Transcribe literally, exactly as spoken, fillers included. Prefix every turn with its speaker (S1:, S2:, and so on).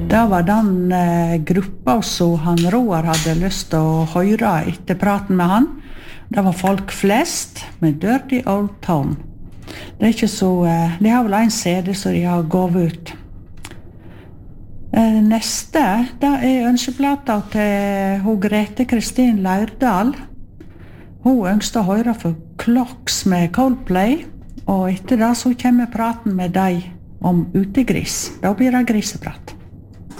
S1: Det var den eh, gruppa som han Roar hadde lyst til å høre etter praten med han. Det var folk flest med Dirty Old Town. Det er ikke så... Eh, de har vel en C D som de har gått ut. Eh, neste, det er ønskeplata til hun Grete Kristin Leirdal. Hun ønsker å høre for Clocks med Coldplay, og etter det så kommer praten med deg om utegris. Da blir det griseprat.